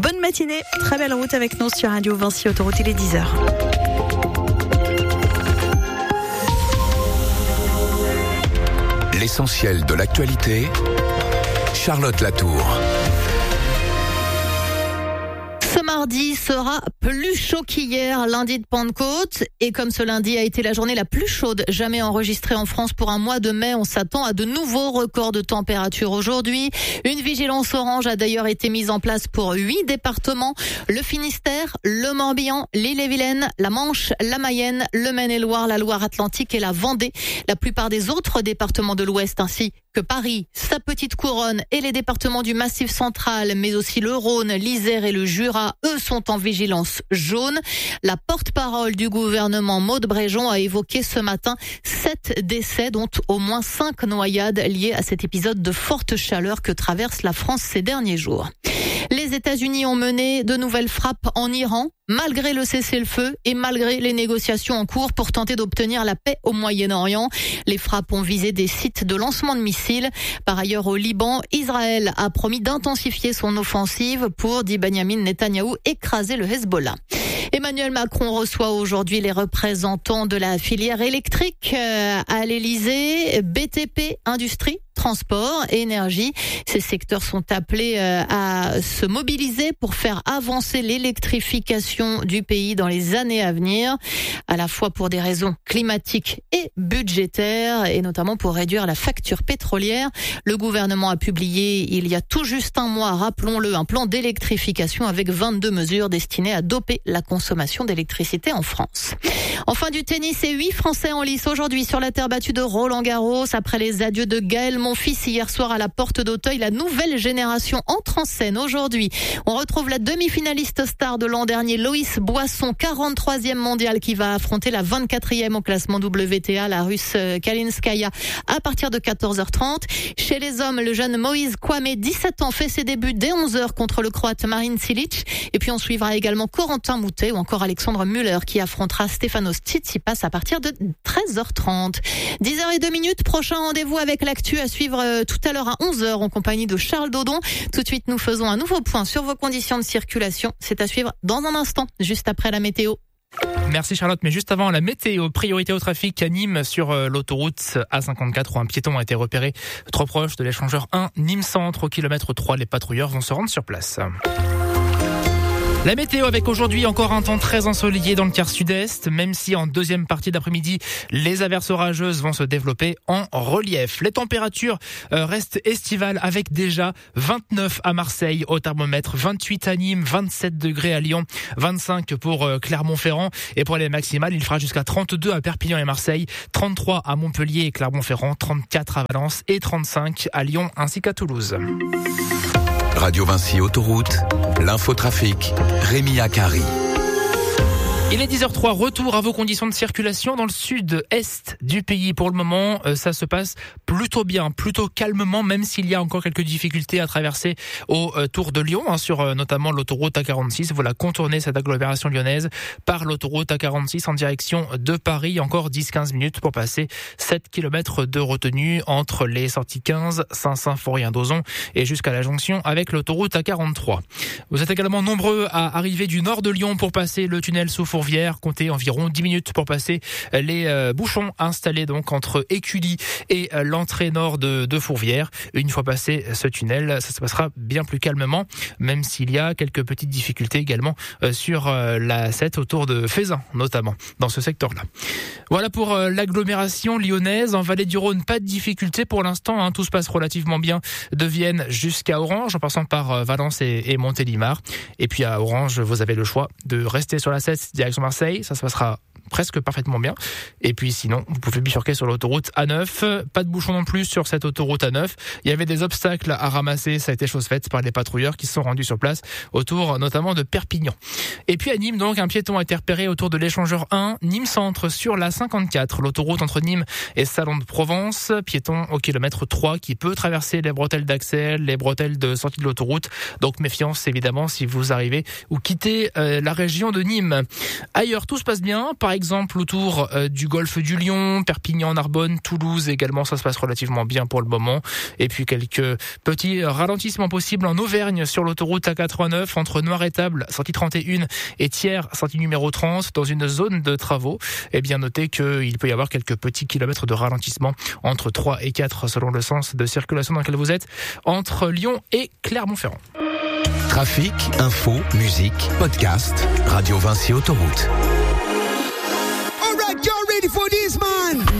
Bonne matinée, très belle route avec nous sur Radio Vinci Autoroute, il est 10h. L'essentiel de l'actualité, Charlotte Latour. Ce mardi sera plus chaud qu'hier, lundi de Pentecôte. Et comme ce lundi a été la journée la plus chaude jamais enregistrée en France pour un mois de mai, on s'attend à de nouveaux records de température aujourd'hui. Une vigilance orange a d'ailleurs été mise en place pour 8 départements. Le Finistère, le Morbihan, l'Ille-et-Vilaine, la Manche, la Mayenne, le Maine-et-Loire, la Loire-Atlantique et la Vendée. La plupart des autres départements de l'Ouest ainsi que Paris, sa petite couronne et les départements du Massif central, mais aussi le Rhône, l'Isère et le Jura, eux sont en vigilance jaune. La porte-parole du gouvernement, Maude Bréjon, a évoqué ce matin 7 décès, dont au moins 5 noyades liées à cet épisode de forte chaleur que traverse la France ces derniers jours. Les États-Unis ont mené de nouvelles frappes en Iran, malgré le cessez-le-feu et malgré les négociations en cours pour tenter d'obtenir la paix au Moyen-Orient. Les frappes ont visé des sites de lancement de missiles. Par ailleurs, au Liban, Israël a promis d'intensifier son offensive pour, dit Benyamin Netanyahou, écraser le Hezbollah. Emmanuel Macron reçoit aujourd'hui les représentants de la filière électrique à l'Élysée, BTP, industrie, transport et énergie. Ces secteurs sont appelés à se mobiliser pour faire avancer l'électrification du pays dans les années à venir, à la fois pour des raisons climatiques et budgétaires, et notamment pour réduire la facture pétrolière. Le gouvernement a publié il y a tout juste un mois, rappelons-le, un plan d'électrification avec 22 mesures destinées à doper la consommation d'électricité en France. Enfin, du tennis et 8 Français en lice aujourd'hui sur la terre battue de Roland-Garros. Après les adieux de Gaël Monfils hier soir à la Porte d'Auteuil, la nouvelle génération entre en scène aujourd'hui. On retrouve la demi-finaliste star de l'an dernier, Loïs Boisson, 43e mondiale, qui va affronter la 24e au classement WTA, la Russe Kalinskaya, à partir de 14h30. Chez les hommes, le jeune Moïse Kwame, 17 ans, fait ses débuts dès 11h contre le Croate Marin Cilic. Et puis on suivra également Corentin Moutet ou encore Alexandre Müller qui affrontera Stefanos Tsitsipas à partir de 13h30. 10h02, prochain rendez-vous avec l'actu à suivre tout à l'heure à 11h en compagnie de Charles Dodon. Tout de suite, nous faisons un nouveau point sur vos conditions de circulation. C'est à suivre dans un instant, juste après la météo. Merci Charlotte, mais juste avant la météo, priorité au trafic à Nîmes sur l'autoroute A54 où un piéton a été repéré trop proche de l'échangeur 1 Nîmes Centre au kilomètre 3. Les patrouilleurs vont se rendre sur place. La météo avec aujourd'hui encore un temps très ensoleillé dans le quart sud-est, même si en deuxième partie d'après-midi, les averses orageuses vont se développer en relief. Les températures restent estivales avec déjà 29 à Marseille au thermomètre, 28 à Nîmes, 27 degrés à Lyon, 25 pour Clermont-Ferrand. Et pour les maximales, il fera jusqu'à 32 à Perpignan et Marseille, 33 à Montpellier et Clermont-Ferrand, 34 à Valence et 35 à Lyon ainsi qu'à Toulouse. Radio Vinci Autoroute, l'infotrafic, Rémi Akari. Il est 10h03, retour à vos conditions de circulation dans le sud-est du pays. Pour le moment, ça se passe plutôt bien, plutôt calmement, même s'il y a encore quelques difficultés à traverser autour de Lyon, sur notamment l'autoroute A46. Voilà, contourner cette agglomération lyonnaise par l'autoroute A46 en direction de Paris. Encore 10-15 minutes pour passer 7 km de retenue entre les sorties 15, Saint-Symphorien-d'Ozon et jusqu'à la jonction avec l'autoroute A43. Vous êtes également nombreux à arriver du nord de Lyon pour passer le tunnel sous Fourvière. Comptez environ 10 minutes pour passer les bouchons installés donc entre Écully et l'entrée nord de Fourvière. Une fois passé ce tunnel, ça se passera bien plus calmement, même s'il y a quelques petites difficultés également sur la 7 autour de Fézin, notamment dans ce secteur-là. Voilà pour l'agglomération lyonnaise. En Vallée du Rhône, pas de difficulté pour l'instant, tout se passe relativement bien de Vienne jusqu'à Orange, en passant par Valence et Montélimar. Et puis à Orange, vous avez le choix de rester sur la 7 direction Marseille, ça se passera presque parfaitement bien. Et puis sinon, vous pouvez bifurquer sur l'autoroute A9. Pas de bouchon non plus sur cette autoroute A9. Il y avait des obstacles à ramasser, ça a été chose faite par les patrouilleurs qui se sont rendus sur place autour notamment de Perpignan. Et puis à Nîmes, donc, un piéton a été repéré autour de l'échangeur 1, Nîmes Centre sur la 54, l'autoroute entre Nîmes et Salon de Provence. Piéton au kilomètre 3 qui peut traverser les bretelles d'accès, les bretelles de sortie de l'autoroute. Donc méfiance évidemment si vous arrivez ou quittez la région de Nîmes. Ailleurs, tout se passe bien. Par exemple, exemple autour du golfe du Lion, Perpignan, Narbonne, Toulouse également, ça se passe relativement bien pour le moment. Et puis quelques petits ralentissements possibles en Auvergne sur l'autoroute A89 entre Noiretable, sortie 31 et Thiers, sortie numéro 30 dans une zone de travaux. Et bien notez qu'il peut y avoir quelques petits kilomètres de ralentissement entre 3 et 4 selon le sens de circulation dans lequel vous êtes entre Lyon et Clermont-Ferrand. Trafic, info, musique, podcast, Radio Vinci Autoroute. All right, y'all ready for this, man?